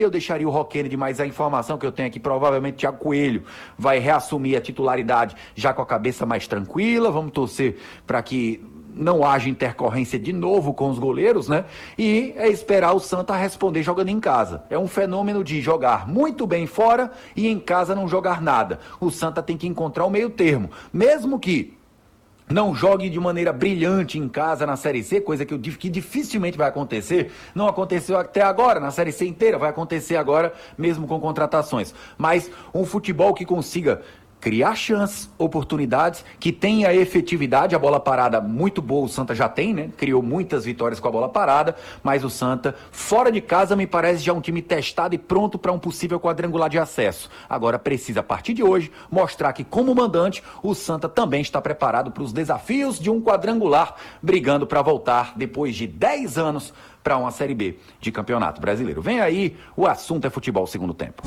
Eu deixaria o Roquene, mas a informação que eu tenho aqui, provavelmente Thiago Coelho vai reassumir a titularidade já com a cabeça mais tranquila. Vamos torcer para que não haja intercorrência de novo com os goleiros, né? E é esperar o Santa responder jogando em casa. É um fenômeno de jogar muito bem fora e em casa não jogar nada. O Santa tem que encontrar o meio termo. Mesmo que não jogue de maneira brilhante em casa na Série C, coisa que dificilmente vai acontecer. Não aconteceu até agora, na Série C inteira, vai acontecer agora, mesmo com contratações. Mas um futebol que consiga criar chances, oportunidades, que tenha efetividade. A bola parada muito boa o Santa já tem, né? Criou muitas vitórias com a bola parada, mas o Santa, fora de casa, me parece já um time testado e pronto para um possível quadrangular de acesso. Agora precisa, a partir de hoje, mostrar que, como mandante, o Santa também está preparado para os desafios de um quadrangular, brigando para voltar, depois de 10 anos, para uma Série B de Campeonato Brasileiro. Vem aí, o assunto é futebol segundo tempo.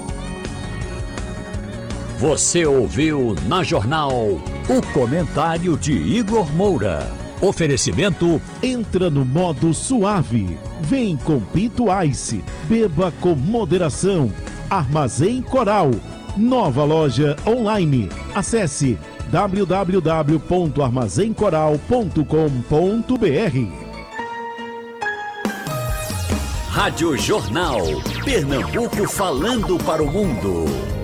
Você ouviu na Jornal o comentário de Igor Moura. Oferecimento: entra no modo suave. Vem com Pinto Ice. Beba com moderação. Armazém Coral. Nova loja online. Acesse www.armazencoral.com.br. Rádio Jornal. Pernambuco falando para o mundo.